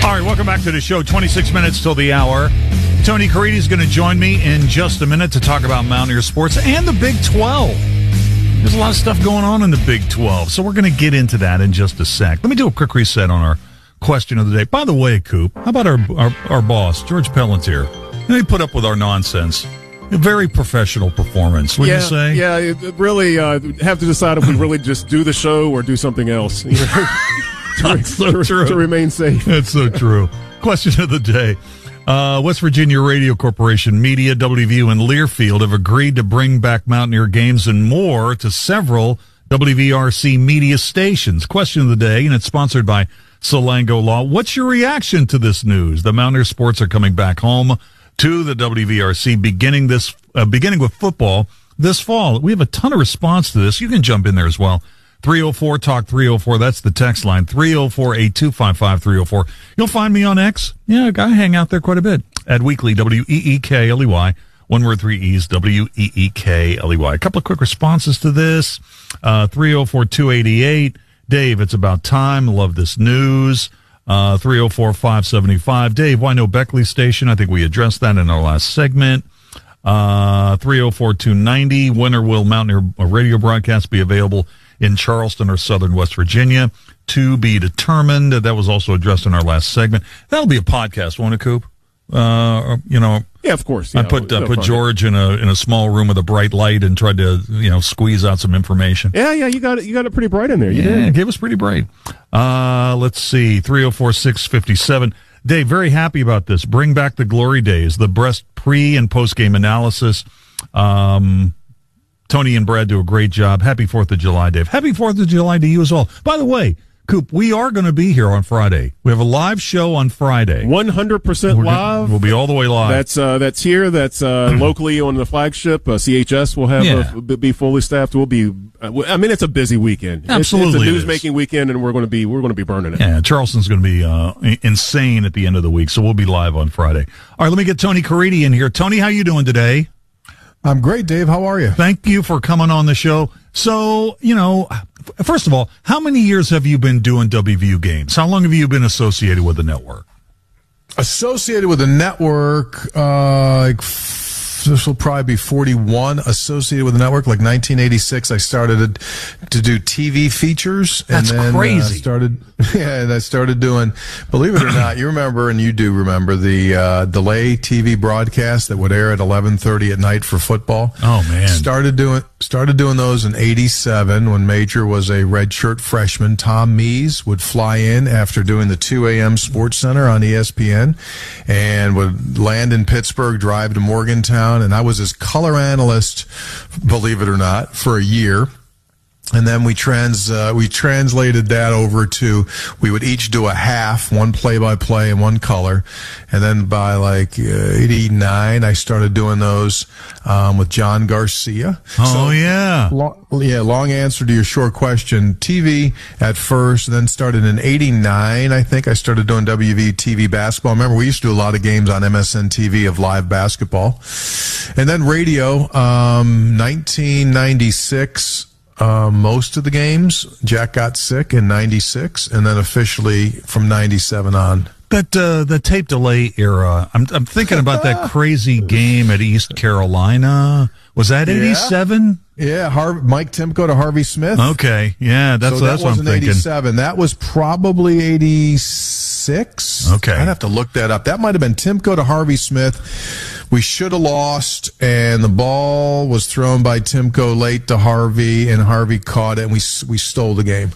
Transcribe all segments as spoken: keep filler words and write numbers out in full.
All right, welcome back to the show. twenty-six minutes till the hour. Tony Caridi is going to join me in just a minute to talk about Mountaineer sports and the Big twelve. There's a lot of stuff going on in the Big twelve, so we're going to get into that in just a sec. Let me do a quick reset on our question of the day. By the way, Coop, how about our our, our boss, George Pelletier? And he put up with our nonsense. A very professional performance, would yeah, you say? Yeah, it, it really uh, have to decide if we really just do the show or do something else. You know, to, That's so to, true. to remain safe. That's so true. Question of the day. Uh, West Virginia Radio Corporation, Media, W V U, and Learfield have agreed to bring back Mountaineer games and more to several W V R C media stations. Question of the day, and it's sponsored by Salango Law. What's your reaction to this news? The Mountaineer sports are coming back home to the W V R C beginning this uh, beginning with football this fall. We have a ton of response to this. You can jump in there as well. three oh four talk three oh four, that's the text line. three oh four, eight two five five, three oh four. You'll find me on X. Yeah, I hang out there quite a bit. At Weekly, W E E K L E Y. One word, three E's, W E E K L E Y. A couple of quick responses to this. Uh, three oh four, two eighty-eight. Dave, it's about time. Love this news. Uh, three oh four, five seventy-five. Dave, why no Beckley Station? I think we addressed that in our last segment. Uh, three oh four, two ninety. When or will Mountaineer radio broadcast be available in Charleston or Southern West Virginia? To be determined. That was also addressed in our last segment. That'll be a podcast, won't it, Coop? Uh, you know. Yeah, of course. I Yeah, put uh, no put fun. George in a in a small room with a bright light and tried to you know squeeze out some information. Yeah, yeah, you got it. You got it pretty bright in there. You Yeah, did. it gave us pretty bright. Uh, let's see, three oh four, six fifty-seven. Dave, very happy about this. Bring back the glory days, the breast pre and post game analysis. Um, Tony and Brad do a great job. Happy Fourth of July, Dave. Happy Fourth of July to you as well. By the way, Coop, we are going to be here on Friday. We have a live show on Friday. One hundred percent We're live. gonna- we'll be all the way live. That's uh, that's here. That's uh, locally on the flagship. Uh, C H S will have Yeah. uh, be fully staffed. We'll be. Uh, I mean, it's a busy weekend. It's- Absolutely it's, it a is. news making weekend, and we're going to be we're going to be burning it. Yeah, Charleston's going to be uh, insane at the end of the week, so we'll be live on Friday. All right, let me get Tony Caridi in here. Tony, how you doing today? I'm great, Dave. How are you? Thank you for coming on the show. So, you know, f- first of all, how many years have you been doing W V U games? How long have you been associated with the network? Associated with the network, uh, like f- this will probably be forty-one. Associated with the network, like nineteen eighty-six, I started to do T V features. And That's then, crazy. Uh, started, yeah, and I started doing. Believe it or not, you remember, and you do remember the uh, delay T V broadcast that would air at eleven thirty at night for football. Oh, man. Started doing started doing those in eighty-seven when Major was a redshirt freshman. Tom Mees would fly in after doing the two a.m. Sports Center on E S P N and would land in Pittsburgh, drive to Morgantown, and I was his color analyst, believe it or not, for a year. And then we trans uh, we translated that over to, we would each do a half, one play-by-play and one color. And then by like uh, eighty-nine, I started doing those um, with John Garcia. Oh, yeah. Long, yeah, long answer to your short question. T V at first, then started in eighty-nine, I think. I started doing W V T V basketball. Remember, we used to do a lot of games on M S N T V of live basketball. And then radio, um, nineteen ninety-six. Uh, most of the games. Jack got sick in ninety-six, and then officially from ninety-seven on. That uh, the tape delay era. I'm I'm thinking about that crazy game at East Carolina. Was that eighty-seven? Yeah, Har- Mike Timko to Harvey Smith. Okay, yeah, that's so that's that what I'm wasn't thinking. eighty-seven. That was probably eighty-six. Okay. I'd have to look that up. That might have been Timko to Harvey Smith. We should have lost, and the ball was thrown by Timko late to Harvey, and Harvey caught it, and we we stole the game.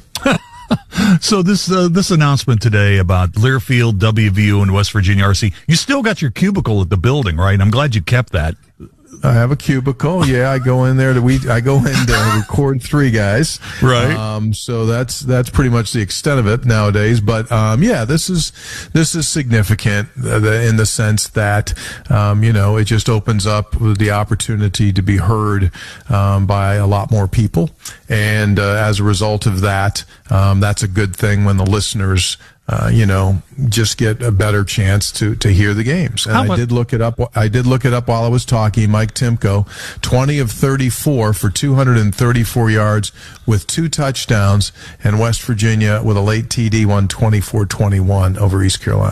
So this uh, this announcement today about Learfield, W V U, and West Virginia R C. You still got your cubicle at the building, right? I'm glad you kept that. I have a cubicle. Yeah, I go in there to we. I go in to record three guys. Right. Um, so that's that's pretty much the extent of it nowadays. But um, yeah, this is this is significant uh, the, in the sense that um, you know it just opens up the opportunity to be heard um, by a lot more people, and uh, as a result of that, um, that's a good thing when the listeners. Uh, you know, just get a better chance to, to hear the games. And How I about- did look it up. I did look it up while I was talking. Mike Timko, twenty of thirty-four for two hundred thirty-four yards with two touchdowns, and West Virginia with a late T D won twenty-four twenty-one over East Carolina.